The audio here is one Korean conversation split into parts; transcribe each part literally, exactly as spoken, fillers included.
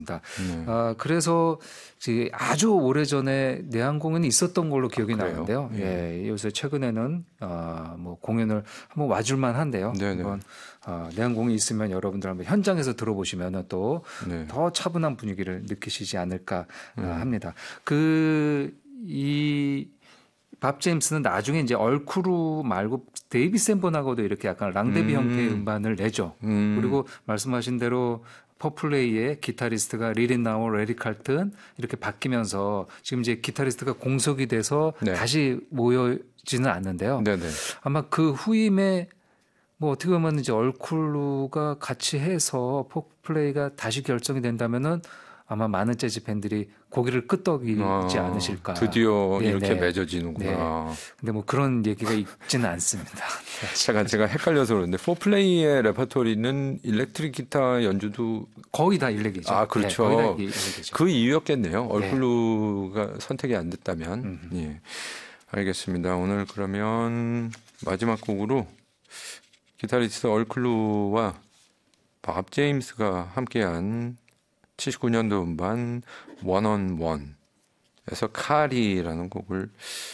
네. 아, 그래서 아주 오래전에 내한공연이 있었던 걸로 기억이 아, 나는데요. 예. 예, 요새 최근에는 아, 뭐 공연을 한번 와줄만 한데요. 네네. 한번 아, 내한공연이 있으면 여러분들 한번 현장에서 들어보시면 또 더 네. 차분한 분위기를 느끼시지 않을까 음. 아, 합니다. 그 이 밥 제임스는 나중에 이제 얼쿠루 말고 데이비 샌본하고도 이렇게 약간 랑데비 음. 형태의 음반을 내죠. 음. 그리고 말씀하신 대로 퍼플레이의 기타리스트가 리린 나워, 레리 칼튼 이렇게 바뀌면서 지금 이제 기타리스트가 공석이 돼서 네. 다시 모여지는 않는데요. 네네. 아마 그 후임에 뭐 어떻게 보면 이제 얼쿨루가 같이 해서 퍼플레이가 다시 결정이 된다면은 아마 많은 재즈 팬들이 고개를 끄덕이지 아, 않으실까. 드디어 네, 이렇게 네. 맺어지는구나. 네. 근데 뭐 그런 얘기가 있지는 않습니다. 잠깐 제가 헷갈려서 그러는데 포플레이의 레퍼토리는 일렉트릭 기타 연주도 거의 다 일렉이죠. 아 그렇죠. 네, 거의 다 일렉이죠. 그 이유였겠네요. 얼쿨루가 네. 선택이 안 됐다면. 예. 알겠습니다. 오늘 그러면 마지막 곡으로 기타리스트 얼쿨루와 밥 제임스가 함께한 칠십구 년도 음반 원온원에서 카리라는 곡을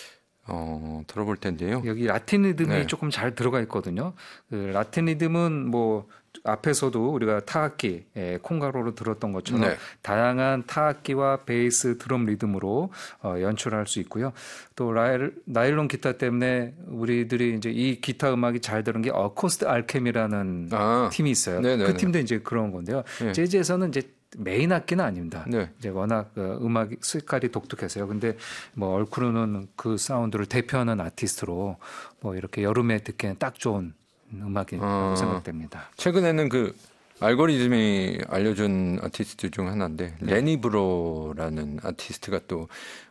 어, 들어볼 텐데요. 여기 라틴 리듬이 네. 조금 잘 들어가 있거든요. 그 라틴 리듬은 뭐 앞에서도 우리가 타악기, 예, 콩가루로 들었던 것처럼 네. 다양한 타악기와 베이스, 드럼 리듬으로 어, 연출할 수 있고요. 또 라일, 나일론 기타 때문에 우리들이 이제 이 기타 음악이 잘 들은 게 어코스트 알케미라는 아, 팀이 있어요. 네네네. 그 팀도 이제 그런 건데요. 네. 재즈에서는 이제 메인 악기는 아닙니다. 네. 이제 워낙 그 음악 색깔이 독특해서요. 근데 뭐 얼쿠르는 그 사운드를 대표하는 아티스트로 뭐 이렇게 여름에 듣기에는 딱 좋은 음악이라고 어, 생각됩니다. 최근에는 그 알고리즘이 알려준 아티스트 중 하나인데 네. 레니 브로라는 아티스트가 또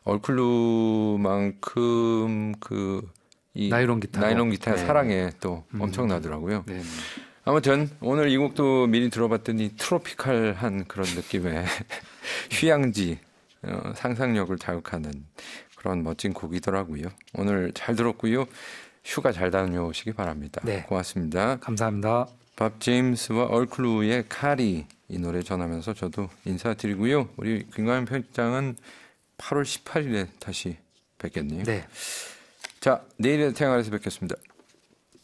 얼쿨루만큼 그 이 나일론 기타 나일론 기타의 네. 사랑에 또 음. 엄청나더라고요. 네. 아무튼 오늘 이 곡도 미리 들어봤더니 트로피칼한 그런 느낌의 휴양지 어, 상상력을 자극하는 그런 멋진 곡이더라고요. 오늘 잘 들었고요. 휴가 잘 다녀오시기 바랍니다. 네. 고맙습니다. 감사합니다. 밥 제임스와 얼쿨루의 카리 이 노래 전하면서 저도 인사드리고요. 우리 김광현 편집장은 팔월 십팔일에 다시 뵙겠네요. 네. 자, 내일의 태양아래에서 뵙겠습니다.